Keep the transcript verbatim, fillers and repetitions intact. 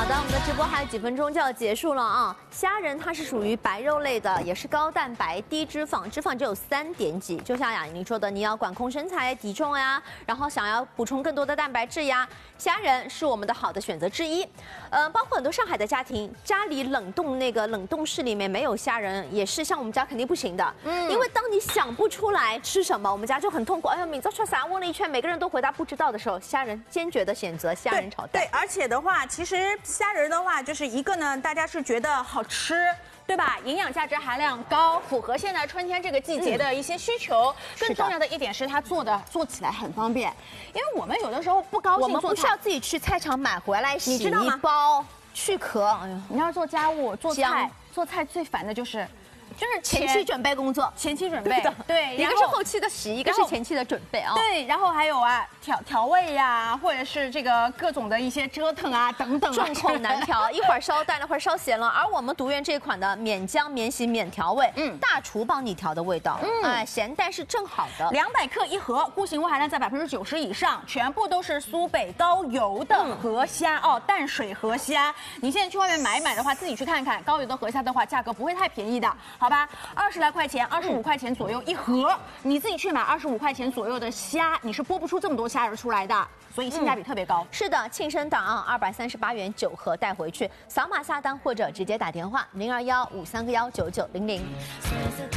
好的，我们的直播还有几分钟就要结束了啊。虾仁它是属于白肉类的，也是高蛋白、低脂肪，脂肪只有三点几。就像雅宁说的，你要管控身材体重呀，然后想要补充更多的蛋白质呀，虾仁是我们的好的选择之一。呃，包括很多上海的家庭，家里冷冻那个冷冻室里面没有虾仁，也是像我们家肯定不行的。嗯，因为当你想不出来吃什么，我们家就很痛苦。哎呀，明早吃啥？问了一圈，每个人都回答不知道的时候，虾仁坚决的选择虾仁炒蛋。 对，而且的话，其实虾仁的话，就是一个呢，大家是觉得好吃，对吧？营养价值含量高，符合现在春天这个季节的一些需求。嗯、更重要的一点是，它做的做起来很方便，因为我们有的时候不高兴， 我们不需要自己去菜场买回来洗一包去壳。哎呀， 你要做家务、做菜，做菜最烦的就是。 就是前期准备工作， 前期准备的，对， 一个是后期的洗，一个是前期的准备啊。 对，然后还有啊调调味呀，或者是这个各种的一些折腾啊等等， 众口难调，一会儿烧淡了，一会儿烧咸了。而我们独园这款的免姜、免洗、免调味，嗯，大厨帮你调的味道，嗯，哎，咸淡是正好的。 两百克一盒，固形物含量在百分之九十以上，全部都是苏北高邮的河虾哦，淡水河虾。你现在去外面买一买的话，自己去看看，高邮的河虾的话，价格不会太便宜的。好吧，二十来块钱，二十五块钱左右一盒，你自己去买二十五块钱左右的虾，你是剥不出这么多虾仁出来的，所以性价比特别高。 嗯、是的，庆生档啊，二百三十八元九盒带回去，扫码下单或者直接打电话零二幺五三个幺九九零零。